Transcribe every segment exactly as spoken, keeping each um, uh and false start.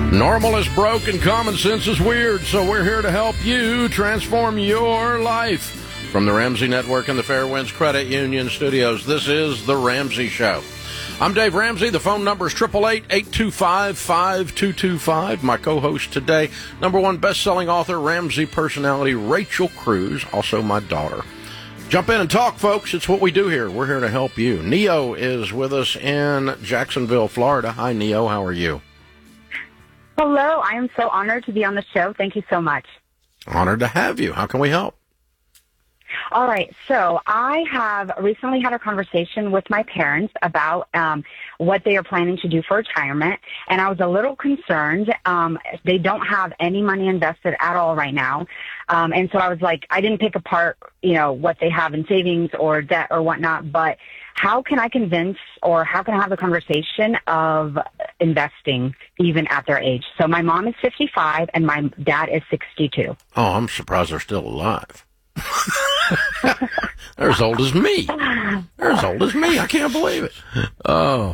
Normal is broke and common sense is weird, so we're here to help you transform your life. From the Ramsey Network and the Fairwinds Credit Union Studios, this is The Ramsey Show. I'm Dave Ramsey. The phone number is eight eight eight, eight two five, five two two five. My co-host today, number one best-selling author, Ramsey personality, Rachel Cruz, also my daughter. Jump in and talk, folks. It's what we do here. We're here to help you. Neo is with us in Jacksonville, Florida. Hi, Neo. How are you? Hello. I am so honored to be on the show. Thank you so much. Honored to have you. How can we help? All right. So I have recently had a conversation with my parents about um, what they are planning to do for retirement, and I was a little concerned. Um, they don't have any money invested at all right now, um, and so I was like, I didn't pick apart, you know, what they have in savings or debt or whatnot, but how can I convince or how can I have a conversation of investing even at their age? So my mom is fifty-five and my dad is sixty-two. Oh, I'm surprised they're still alive. They're as old as me. They're as old as me. I can't believe it. Oh.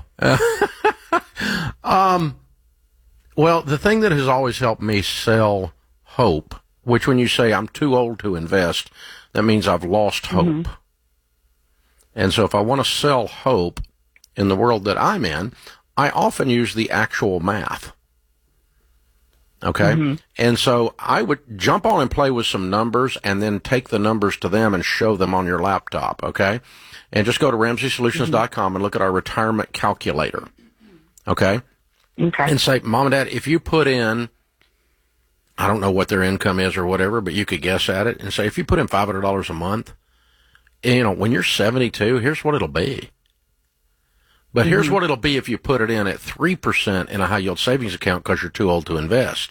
um. Well, the thing that has always helped me sell hope, which when you say I'm too old to invest, that means I've lost hope. Mm-hmm. And so if I want to sell hope in the world that I'm in, I often use the actual math. Okay? Mm-hmm. And so I would jump on and play with some numbers and then take the numbers to them and show them on your laptop, okay? And just go to ramsey solutions dot com mm-hmm. and look at our retirement calculator, okay? Okay. And say, Mom and Dad, if you put in, I don't know what their income is or whatever, but you could guess at it, and say, if you put in five hundred dollars a month, you know, when you're seventy-two, here's what it'll be. But mm-hmm. here's what it'll be if you put it in at three percent in a high-yield savings account because you're too old to invest.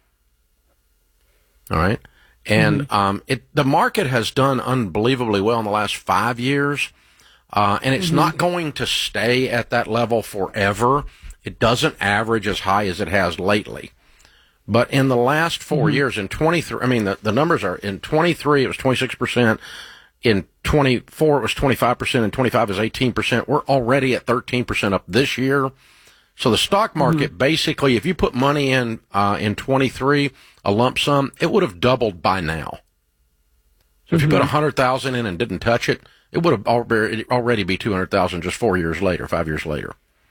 All right? And mm-hmm. um, it the market has done unbelievably well in the last five years, uh, and it's mm-hmm. not going to stay at that level forever. It doesn't average as high as it has lately. But in the last four mm-hmm. years, in twenty-three, I mean, the, the numbers are, in twenty-three, it was twenty-six percent. In twenty-four, it was twenty-five percent, and twenty-five is eighteen percent. We're already at thirteen percent up this year. So the stock market, mm-hmm. basically, if you put money in uh, in twenty-three, a lump sum, it would have doubled by now. So if mm-hmm. you put one hundred thousand dollars in and didn't touch it, it would have already be two hundred thousand dollars just four years later, five years later.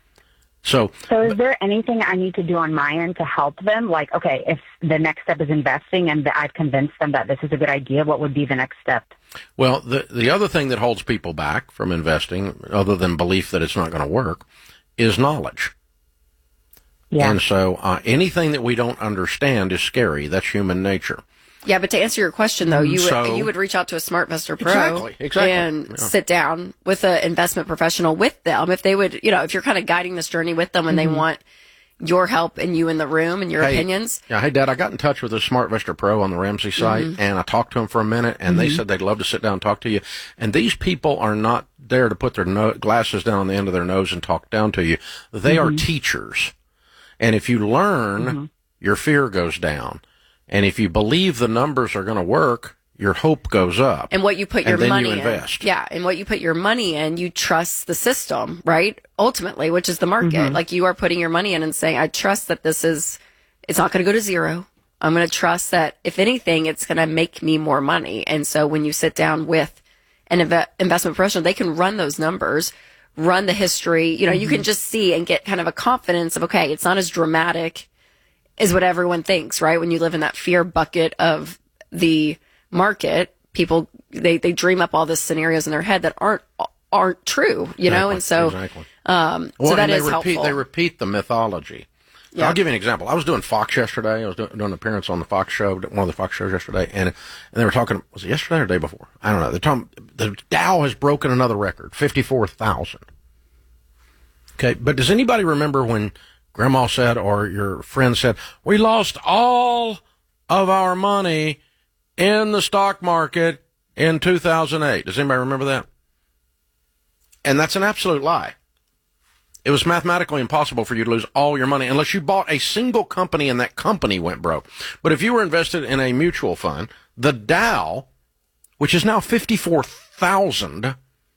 So, so is there anything I need to do on my end to help them? Like, okay, if the next step is investing and I've convinced them that this is a good idea, what would be the next step? Well, the the other thing that holds people back from investing, other than belief that it's not going to work, is knowledge. Yeah. And so uh, anything that we don't understand is scary. That's human nature. Yeah, but to answer your question, though, you so, would, you would reach out to a SmartVestor Pro exactly, exactly. and yeah. sit down with an investment professional with them. If they would, you know, if you're kind of guiding this journey with them and mm-hmm. they want your help and you in the room and your hey, opinions. Yeah, hey, Dad, I got in touch with a SmartVestor Pro on the Ramsey site, mm-hmm. and I talked to them for a minute, and mm-hmm. they said they'd love to sit down and talk to you. And these people are not there to put their no- glasses down on the end of their nose and talk down to you. They mm-hmm. are teachers. And if you learn, mm-hmm. your fear goes down. And if you believe the numbers are going to work, your hope goes up. And what you put your and then money you invest. in. Yeah. And what you put your money in, you trust the system, right? Ultimately, which is the market. Mm-hmm. Like you are putting your money in and saying, I trust that this is, it's not going to go to zero. I'm going to trust that if anything, it's going to make me more money. And so when you sit down with an inv- investment professional, they can run those numbers, run the history. You know, mm-hmm. you can just see and get kind of a confidence of, okay, it's not as dramatic is what everyone thinks, right? When you live in that fear bucket of the market, people, they, they dream up all these scenarios in their head that aren't, aren't true, you exactly, know? And so, exactly. um, well, so that and is they repeat, helpful. They repeat the mythology. So yeah. I'll give you an example. I was doing Fox yesterday. I was doing, doing an appearance on the Fox show, one of the Fox shows yesterday, and, and they were talking, was it yesterday or the day before? I don't know. They're talking, the Dow has broken another record, fifty-four thousand. Okay. But does anybody remember when Grandma said, or your friend said, we lost all of our money in the stock market in two thousand eight? Does anybody remember that? And that's an absolute lie. It was mathematically impossible for you to lose all your money unless you bought a single company and that company went broke. But if you were invested in a mutual fund, the Dow, which is now fifty-four thousand,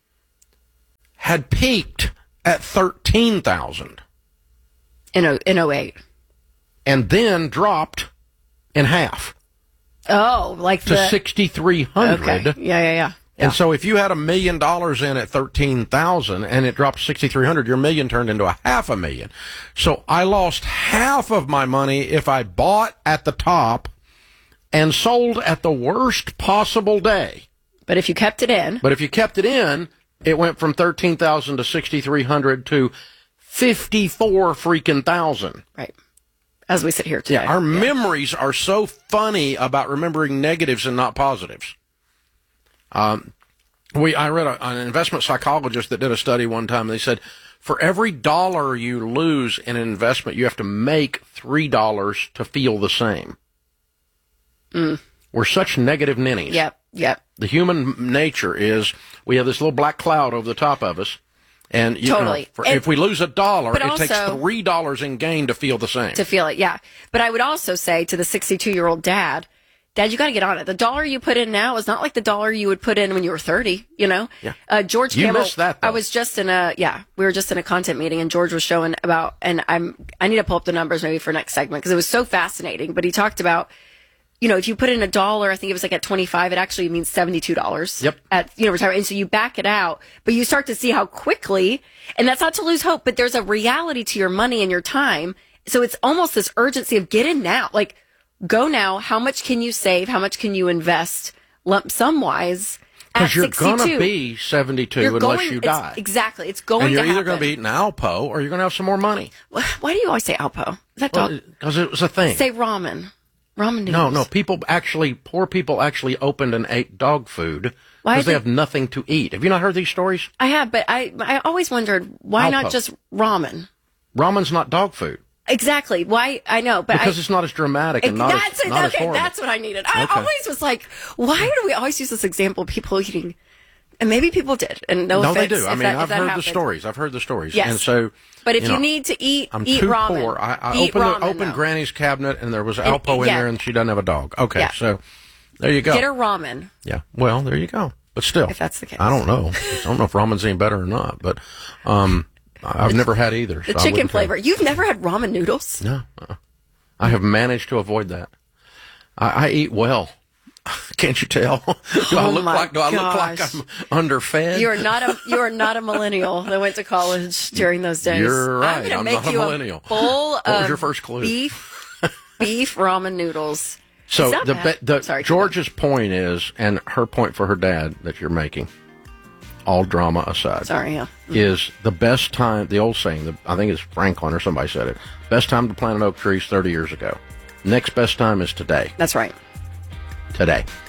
had peaked at thirteen thousand. In, in oh eight. and then dropped in half Oh, like to the sixty-three hundred. Okay. Yeah, yeah, yeah. And so if you had a million dollars in at thirteen thousand and it dropped sixty-three hundred, your million turned into a half a million. So I lost half of my money if I bought at the top and sold at the worst possible day. But if you kept it in, But if you kept it in, it went from thirteen thousand to sixty-three hundred to fifty-four freaking thousand. right, as we sit here today. Yeah, our memories are so funny about remembering negatives and not positives. Um, we I read a, an investment psychologist that did a study one time. They said for every dollar you lose in an investment, you have to make three dollars to feel the same. Mm. We're such negative ninnies. Yep, yep. The human nature is we have this little black cloud over the top of us. And you Totally. know, for, And- if we lose a dollar, but it also- takes three dollars in gain to feel the same. To feel it, yeah. But I would also say to the sixty-two-year-old dad, Dad, you got to get on it. The dollar you put in now is not like the dollar you would put in when you were thirty, you know? Yeah. Uh, George You Campbell. missed that, though. I was just in a, yeah, we were just in a content meeting and George was showing about, and I'm, I need to pull up the numbers maybe for next segment because it was so fascinating. But he talked about, you know, if you put in a dollar, I think it was like at twenty-five, it actually means seventy-two dollars. Yep. At, you know, retirement. And so you back it out, but you start to see how quickly, and that's not to lose hope, but there's a reality to your money and your time. So it's almost this urgency of get in now. Like, go now. How much can you save? How much can you invest lump sum wise at Because you're sixty-two? going to be seventy-two You're unless going- you it's- die. Exactly. It's going And you're to either happen. going to be eating Alpo or you're going to have some more money. Why do you always say Alpo? Is that dog? Because it was a thing. Say ramen. Ramen noodles. No, no. People actually, poor people actually opened and ate dog food Why because they is it- have nothing to eat. Have you not heard these stories? I have, but I I always wondered why not Alpo. just ramen? Ramen's not dog food Exactly. Why? I know, but because I, it's not as dramatic and not that's as, it. not as Okay, horrible. that's what I needed. I Okay. always was like, why do we always use this example of people eating? And maybe people did, and no, No, they offense do. I if mean, that, if I've that heard happened. the stories. I've heard the stories. Yes. And so, But if you, know, need to eat, I'm eat too ramen. poor. I, I eat opened ramen, the, opened though. Granny's cabinet and there was Alpo in yeah. there and she doesn't have a dog. Okay, Yeah. so there you go. Get her ramen. Yeah. Well, there you go. But still, If that's the case. I don't know. I don't know if ramen's any better or not. But um, I've never had either. The so I chicken wouldn't tell you. flavor. You've never had ramen noodles? No, uh, I have managed to avoid that. I, I eat well. Can't you tell? Do I Oh look my like? Do I look like gosh. I'm underfed? You are not a you are not a millennial that went to college during those days. You're right. I'm gonna I'm make not a you millennial. bowl What of was your first clue? beef beef ramen noodles. So It's not the bad. the Sorry, keep George's point is, and her point for her dad that you're making, all drama aside, Sorry, yeah. is the best time. The old saying, the, I think it's Franklin or somebody said it. Best time to plant an oak tree is thirty years ago. Next best time is today. That's right. Today.